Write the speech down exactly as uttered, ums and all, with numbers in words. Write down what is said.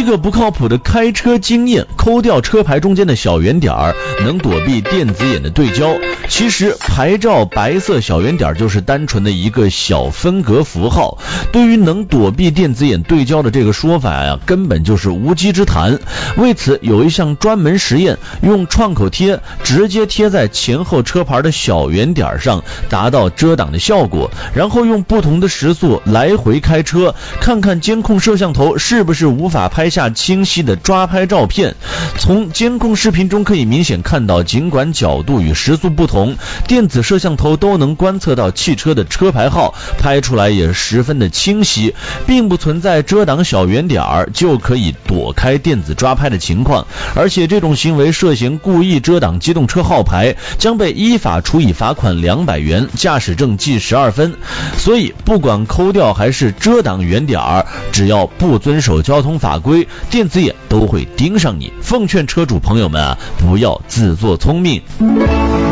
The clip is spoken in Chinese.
个不靠谱的开车经验，抠掉车牌中间的小圆点儿，能躲避电子眼的对焦。其实牌照白色小圆点就是单纯的一个小分隔符号，对于能躲避电子眼对焦的这个说法呀、啊，根本就是无稽之谈。为此有一项专门实验，用创口贴直接贴在前后车牌的小圆点上，达到遮挡的效果，然后用不同的时速来回开车，看看监控摄像头是不是无法拍下清晰的抓拍照片。从监控视频中可以明显看到，尽管角度与时速不同，电子摄像头都能观测到汽车的车牌号，拍出来也十分的清晰，并不存在遮挡小圆点就可以躲开电子抓拍的情况。而且这种行为涉嫌故意遮挡机动车号牌，将被依法处以罚款两百元，驾驶证记十二分。所以不管抠掉还是遮挡圆点，只要不遵守交通法规，电子眼都会盯上你。奉劝车主朋友们啊，不要自作聪明。